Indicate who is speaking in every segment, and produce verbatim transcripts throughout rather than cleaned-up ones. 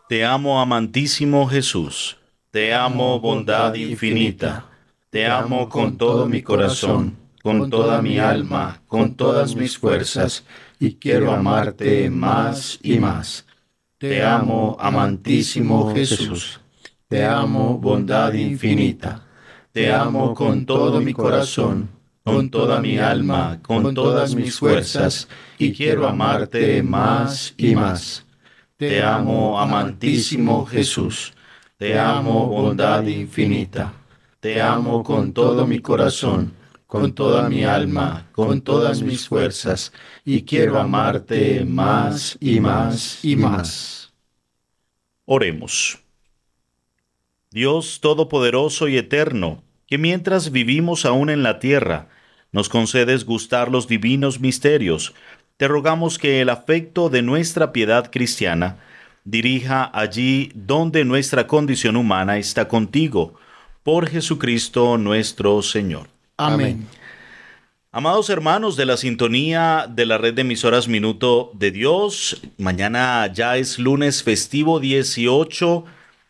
Speaker 1: Te amo, amantísimo Jesús. Te amo, bondad infinita. Te amo con todo mi corazón, con toda mi alma, con todas mis fuerzas, y quiero amarte más y más. Te amo, amantísimo Jesús. Te amo, bondad infinita. Te amo con todo mi corazón, con toda mi alma, con todas mis fuerzas, y quiero amarte más y más. Te amo, amantísimo Jesús. Te amo, bondad infinita. Te amo con todo mi corazón, con toda mi alma, con todas mis fuerzas, y quiero amarte más y más y más. Oremos. Dios Todopoderoso y Eterno, que mientras vivimos aún en la tierra, nos concedes gustar los divinos misterios, te rogamos que el afecto de nuestra piedad cristiana dirija allí donde nuestra condición humana está contigo, por Jesucristo nuestro Señor.
Speaker 2: Amén.
Speaker 1: Amados hermanos de la sintonía de la red de emisoras Minuto de Dios, mañana ya es lunes festivo dieciocho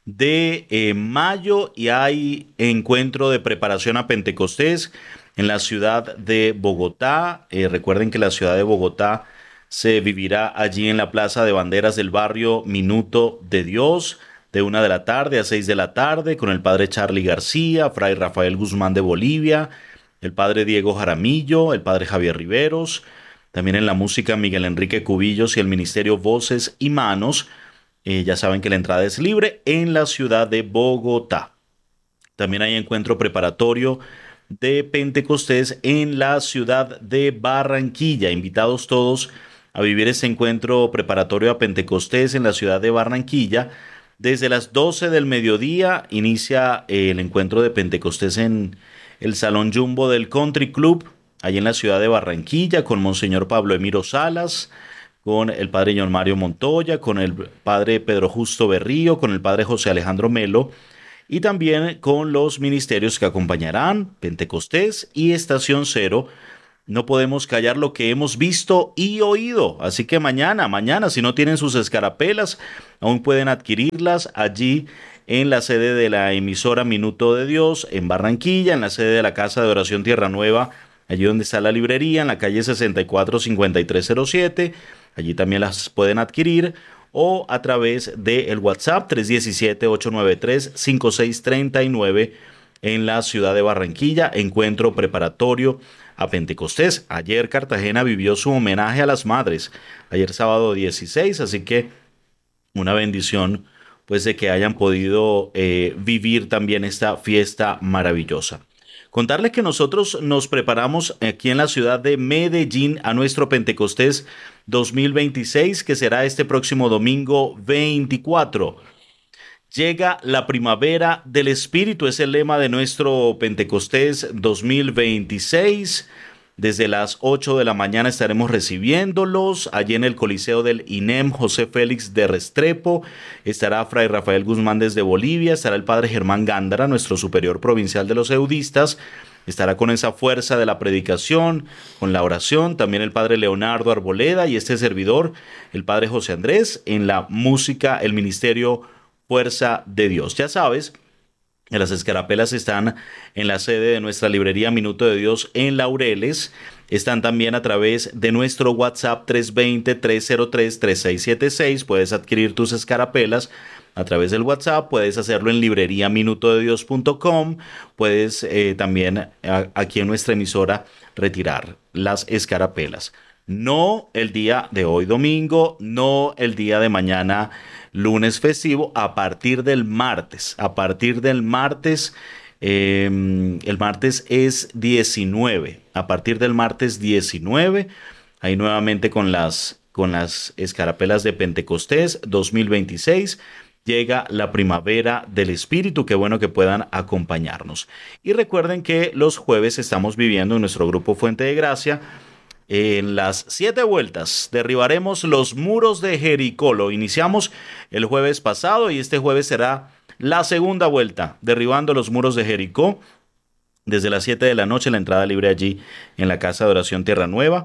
Speaker 1: de eh, mayo y hay encuentro de preparación a Pentecostés en la ciudad de Bogotá. Eh, recuerden que la ciudad de Bogotá se vivirá allí en la Plaza de Banderas del barrio Minuto de Dios, de una de la tarde a seis de la tarde, con el padre Charlie García, fray Rafael Guzmán de Bolivia, el padre Diego Jaramillo, el padre Javier Riveros, también en la música Miguel Enrique Cubillos y el ministerio Voces y Manos. Eh, ya saben que la entrada es libre en la ciudad de Bogotá. También hay encuentro preparatorio de Pentecostés en la ciudad de Barranquilla. Invitados todos a vivir este encuentro preparatorio a Pentecostés en la ciudad de Barranquilla. Desde las doce del mediodía inicia eh, el encuentro de Pentecostés en el Salón Jumbo del Country Club, allí en la ciudad de Barranquilla, con Monseñor Pablo Emiro Salas, con el padre John Mario Montoya, con el padre Pedro Justo Berrío, con el padre José Alejandro Melo, y también con los ministerios que acompañarán, Pentecostés y Estación Cero. No podemos callar lo que hemos visto y oído. Así que mañana, mañana, si no tienen sus escarapelas, aún pueden adquirirlas allí en la sede de la emisora Minuto de Dios, en Barranquilla, en la sede de la Casa de Oración Tierra Nueva, allí donde está la librería, en la calle sesenta y cuatro cincuenta y tres cero siete. Allí también las pueden adquirir, o a través del WhatsApp tres uno siete, ocho nueve tres, cinco seis tres nueve en la ciudad de Barranquilla, encuentro preparatorio a Pentecostés. Ayer Cartagena vivió su homenaje a las madres, ayer sábado dieciséis, así que una bendición pues de que hayan podido eh, vivir también esta fiesta maravillosa. Contarles que nosotros nos preparamos aquí en la ciudad de Medellín a nuestro Pentecostés dos mil veintiséis, que será este próximo domingo veinticuatro. Llega la primavera del Espíritu, es el lema de nuestro Pentecostés dos mil veintiséis. Desde las ocho de la mañana estaremos recibiéndolos. Allí en el Coliseo del I N E M José Félix de Restrepo estará fray Rafael Guzmán desde Bolivia. Estará el padre Germán Gándara, nuestro superior provincial de los eudistas. Estará con esa fuerza de la predicación, con la oración. También el padre Leonardo Arboleda y este servidor, el padre José Andrés, en la música, el ministerio Fuerza de Dios. Ya sabes, las escarapelas están en la sede de nuestra librería Minuto de Dios en Laureles. Están también a través de nuestro WhatsApp tres dos cero, tres cero tres, tres seis siete seis. Puedes adquirir tus escarapelas a través del WhatsApp. Puedes hacerlo en librería minuto de dios punto com. Puedes eh, también a, aquí en nuestra emisora retirar las escarapelas. No el día de hoy domingo, no el día de mañana lunes festivo, a partir del martes. A partir del martes, eh, el martes es diecinueve. A partir del martes diecinueve, ahí nuevamente con las, con las escarapelas de Pentecostés dos mil veintiséis, llega la primavera del Espíritu. Qué bueno que puedan acompañarnos. Y recuerden que los jueves estamos viviendo en nuestro grupo Fuente de Gracia. En las siete vueltas derribaremos los muros de Jericó. Lo iniciamos el jueves pasado y este jueves será la segunda vuelta, derribando los muros de Jericó. Desde las siete de la noche, la entrada libre allí en la Casa de Oración Tierra Nueva.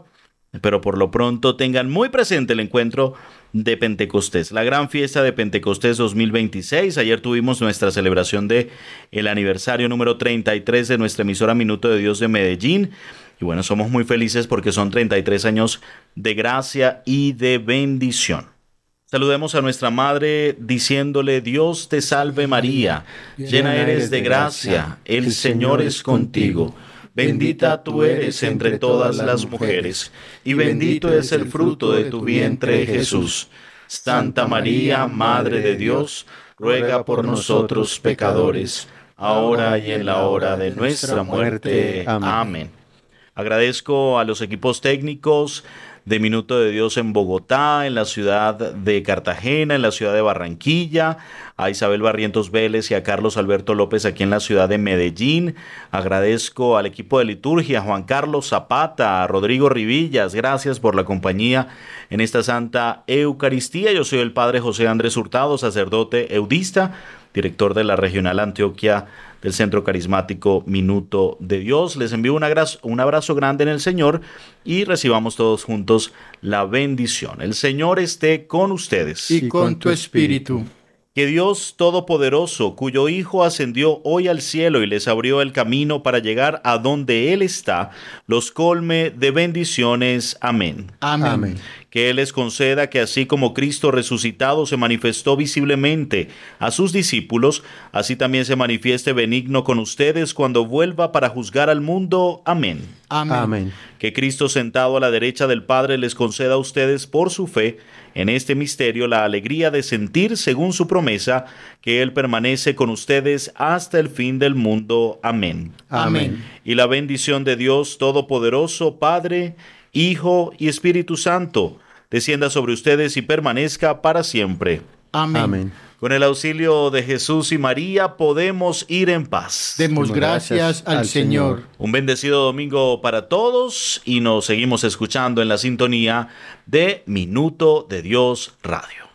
Speaker 1: pero por lo pronto tengan muy presente el encuentro de Pentecostés, la gran fiesta de Pentecostés dos mil veintiséis. Ayer tuvimos nuestra celebración de el aniversario número treinta y tres de nuestra emisora Minuto de Dios de Medellín. Y bueno, somos muy felices porque son treinta y tres años de gracia y de bendición. Saludemos a nuestra madre diciéndole: Dios te salve María, llena eres de gracia, el Señor es contigo. Bendita tú eres entre todas las mujeres, y bendito es el fruto de tu vientre, Jesús. Santa María, Madre de Dios, ruega por nosotros pecadores, ahora y en la hora de nuestra muerte. Amén. Agradezco a los equipos técnicos de Minuto de Dios en Bogotá, en la ciudad de Cartagena, en la ciudad de Barranquilla, a Isabel Barrientos Vélez y a Carlos Alberto López aquí en la ciudad de Medellín. Agradezco al equipo de liturgia, Juan Carlos Zapata, a Rodrigo Rivillas, gracias por la compañía en esta Santa Eucaristía. Yo soy el Padre José Andrés Hurtado, sacerdote eudista, director de la Regional Antioquia del Centro Carismático Minuto de Dios. Les envío un abrazo, un abrazo grande en el Señor y recibamos todos juntos la bendición. El Señor esté con ustedes.
Speaker 2: Y con tu espíritu.
Speaker 1: Que Dios Todopoderoso, cuyo Hijo ascendió hoy al cielo y les abrió el camino para llegar a donde Él está, los colme de bendiciones. Amén.
Speaker 2: Amén. Amén.
Speaker 1: Que Él les conceda que así como Cristo resucitado se manifestó visiblemente a sus discípulos, así también se manifieste benigno con ustedes cuando vuelva para juzgar al mundo. Amén.
Speaker 2: Amén. Amén.
Speaker 1: Que Cristo sentado a la derecha del Padre les conceda a ustedes por su fe en este misterio la alegría de sentir, según su promesa, que Él permanece con ustedes hasta el fin del mundo. Amén.
Speaker 2: Amén.
Speaker 1: Y la bendición de Dios Todopoderoso, Padre, Hijo y Espíritu Santo, descienda sobre ustedes y permanezca para siempre.
Speaker 2: Amén.
Speaker 3: Amén.
Speaker 1: Con el auxilio de Jesús y María podemos ir en paz.
Speaker 2: Demos gracias al Señor.
Speaker 1: Un bendecido domingo para todos y nos seguimos escuchando en la sintonía de Minuto de Dios Radio.